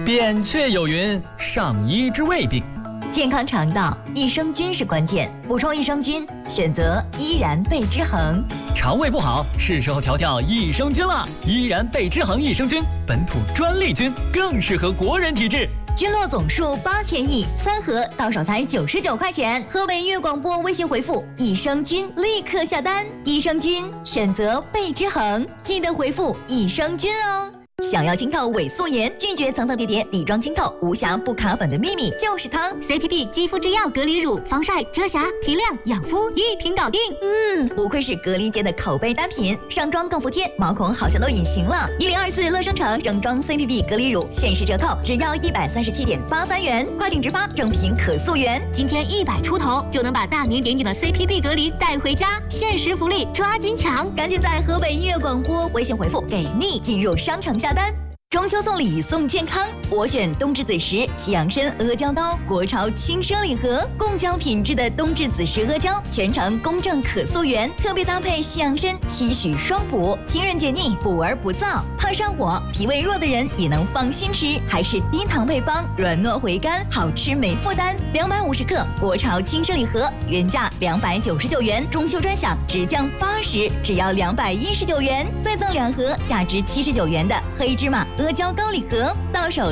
扁鹊有云：上医治未病。 健康肠道，益生菌是关键。补充益生菌，选择依然贝之恒。 肠胃不好，是时候调调益生菌了。依然贝之恒益生菌，本土专利菌，更适合国人体质。 菌落总数8000亿，3盒到手才99块钱。河北音乐广播微信回复“益生菌”立刻下单。益生菌选择贝之恒，记得回复“益生菌”哦。想要清透伪素颜，拒绝层层叠叠底妆清透，无瑕不卡粉的秘密就是它。 CPB 肌肤之钥隔离乳，防晒、遮瑕、提亮、养肤一瓶搞定。 不愧是隔离界的口碑单品，上妆更服帖，毛孔好像都隐形了。1024乐生城整装 CPB 隔离乳限时折扣，只要137.83元，快订直发，正品可溯源。 今天100出头就能把大名鼎鼎的 CPB 隔离带回家，限时福利，抓紧抢！ 赶紧在河北音乐广播微信回复“给力”进入商城下单。中秋送礼送健康，我选冬至子时西洋参阿胶糕，国潮轻奢礼盒，贡胶品质的冬至子时阿胶，全程公正可溯源，特别搭配西洋参，期许双补，清润解腻，补而不燥，怕上火、脾胃弱的人也能放心吃，还是低糖配方，软糯回甘，好吃没负担。250克国潮轻奢礼盒，原价299元，中秋专享直降80，只要219元，再赠2盒价值79元的黑芝麻阿胶糕礼盒，到手